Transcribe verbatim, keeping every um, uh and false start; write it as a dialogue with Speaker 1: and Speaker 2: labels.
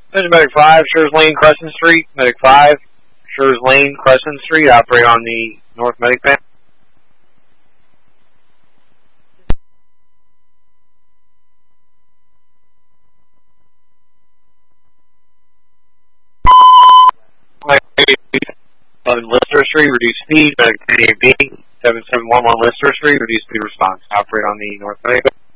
Speaker 1: This is Medic five, Schurz Lane, Crescent Street. Medic five, Schurz Lane, Crescent Street. Operate on the North Medic Band. On Lister Street, reduce speed. Medic A B, seven seven one one Lister Street, reduce speed response. Operate on the North Medic Band.